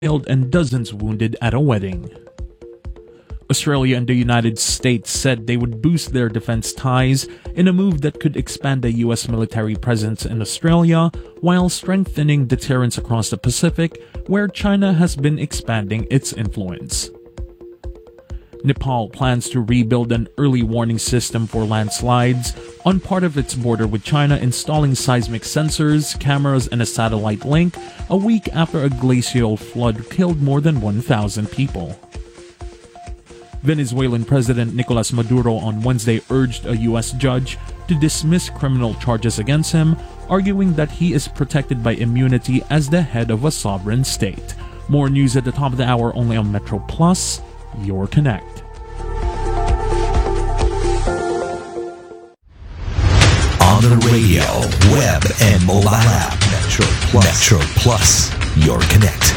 killed and dozens wounded at a wedding. Australia and the United States said they would boost their defense ties in a move that could expand the U.S. military presence in Australia while strengthening deterrence across the Pacific, where China has been expanding its influence. Nepal plans to rebuild an early warning system for landslides on part of its border with China, installing seismic sensors, cameras, and a satellite link a week after a glacial flood killed more than 1,000 people. Venezuelan President Nicolas Maduro on Wednesday urged a U.S. judge to dismiss criminal charges against him, arguing that he is protected by immunity as the head of a sovereign state. More news at the top of the hour only on Metro Plus, your connect. On the radio, web, and mobile app, Metro Plus, your connect.